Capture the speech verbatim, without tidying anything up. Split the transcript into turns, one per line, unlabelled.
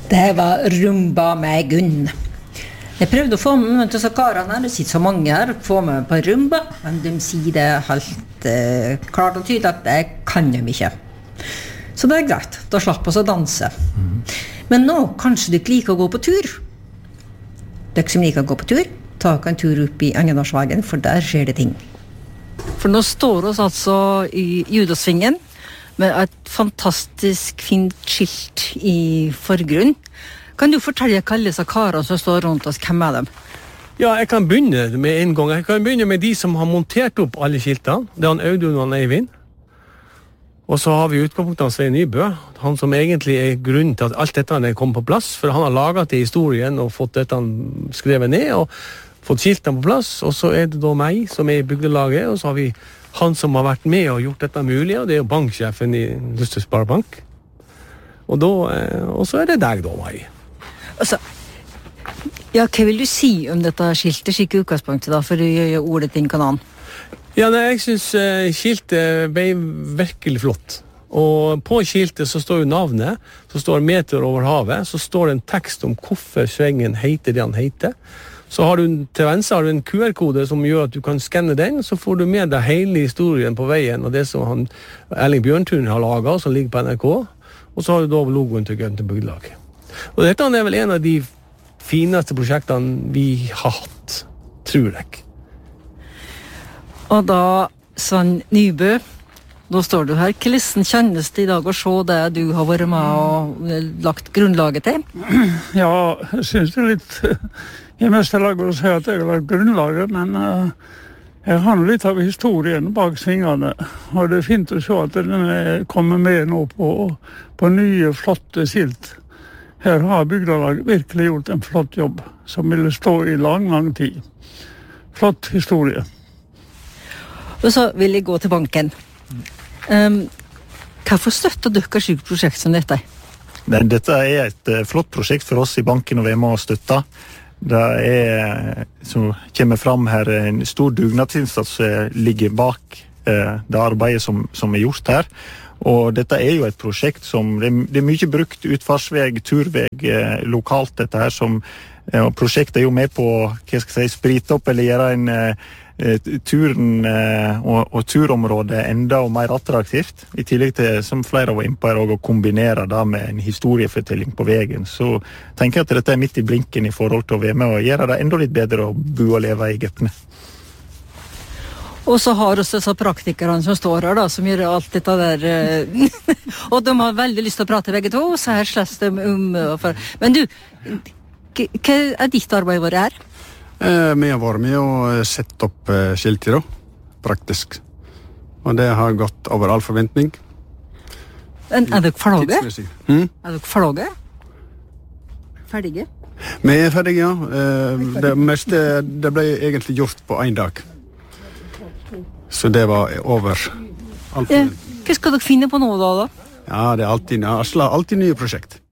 Det var rumba med Gunn. Jeg prøvde å få med meg til så karene her, det sitter så mange her, få med meg på rumba, men de sier det helt eh, klart og tydelig at det kan de ikke. Så det er greit, da slapp oss å danse. Mm. Men nå, kanskje dere liker å gå på tur? Dere som liker å gå på tur, ta en tur opp i Engedalsvegen, for der skjer det ting. For nå står oss altså i Judasvingen, med et fantastisk fint skilt i forgrunn. Kan du fortelle hva alle disse karene som står rundt oss, hvem er dem?
Ja, jeg kan begynne med en gang. Jeg kan begynne med de som har montert opp alle skiltene. Det er han Audun og han Eivind. Og så har vi utgangspunktet han Svein Nybø, han som egentlig er grunnen til at alt dette er kommet på plass, for han har laget det i historien og fått dette skrevet ned og fått skiltene på plass, og så er det da meg som er i bygdelaget, og så har vi han som har vært med og gjort dette mulig, og det er jo banksjefen i Lystø Sparebank. Og, da, og så er det deg da, meg.
Altså, ja, hva vil du si om dette skiltet, skikk utgangspunktet da, for å gjøre ordet til en kanan?
Ja, nei, jeg synes uh, skiltet ble virkelig flott. Og på skiltet så står jo navnet, så står meter over havet, så står det en tekst om hvorfor svengen heter det han heter. Så har du til venstre har du en Q R-kode som gjør at du kan skanne den, så får du med deg hele historien på veien, og det som han, Erling Bjørntun har laget, som ligger på N R K, og så har du da logoen til Grønte Bygdelag. Og dette er vel en av de fineste prosjektene vi har hatt, tror jeg.
Og da, Svein Nybø, nå står du her. Hvordan kjennes det i dag å se det du har vært med og lagt grunnlaget til?
Ja, jeg synes det er litt... Jeg mest lager å si at jeg har lagt grunnlaget, men uh, jeg har litt av historien bak svingene. Og det er fint å se at den kommer med nå på, på nye, flotte skilt. Her har bygdelaget virkelig gjort en flott jobb, som ville stå i lang, lang tid. Flott historie.
Og så vil jeg gå til banken. Um, hvorfor støtter dere sykt prosjekt som dette?
Men dette er et uh, flott prosjekt for oss i banken å være med og støtte. Det er, som kommer fram her, en stor dugnadsinnsats som ligger bak eh, det arbeidet som, som er gjort her. Og dette er jo et prosjekt som, det er, det er mye brukt utfartsveg, turveg eh, lokalt dette her, som, eh, og prosjektet er jo med på, hva skal jeg si, sprite opp eller gjøre en eh, turen eh, og, og turområdet enda mer attraktivt, i tillegg til, som flere var inne på her, å kombinere det med en historiefortelling på veien. Så tenker jeg at dette er midt i blinken i forhold til å være med og gjøre det enda litt bedre å bo og leve i Gøpne.
Og så har også disse praktikerne som står her da, som gjør alt dette der, og de har veldig lyst til å prate begge to, så her slåss de om. Men du, hva er ditt arbeid vært her?
Eh, vi har vært med og sett opp eh, skilter da, praktisk. Og det har gått over all forventning.
En, er dere ferdige?
Hmm?
Er dere ferdige? Ferdige?
Vi er ferdige, ja. Eh, det meste det ble egentlig gjort på en dag. Så det var over all forventning.
Eh, hva skal dere finne på nå da, da?
Ja, det er alltid, alltid nye prosjekt.